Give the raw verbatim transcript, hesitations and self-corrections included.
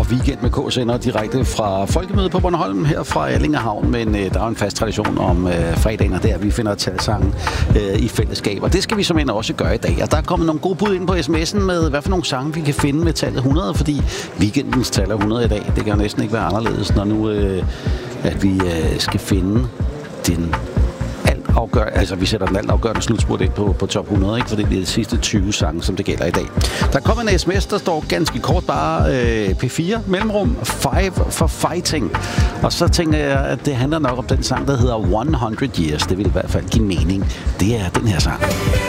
Weekend med K sender direkte fra Folkemødet på Bornholm her fra Allingehavn, men øh, der er en fast tradition om øh, fredagen, og der vi finder talsange øh, i fællesskab, og det skal vi simpelthen også gøre i dag. Og der er kommet nogle gode bud ind på sms'en med, hvad for nogle sange vi kan finde med tallet hundrede, fordi weekendens tal er hundrede i dag. Det kan jo næsten ikke være anderledes, når nu øh, at vi øh, skal finde den Afgør, altså vi sætter den alt afgørende slutspurt ind på, på top hundrede, ikke? For det er de sidste tyve sange, som det gælder i dag. Der kommer en sms, der står ganske kort bare øh, P fire, mellemrum, five for fighting. Og så tænker jeg, at det handler nok om den sang, der hedder hundrede Years. Det vil i hvert fald give mening. Det er den her sang.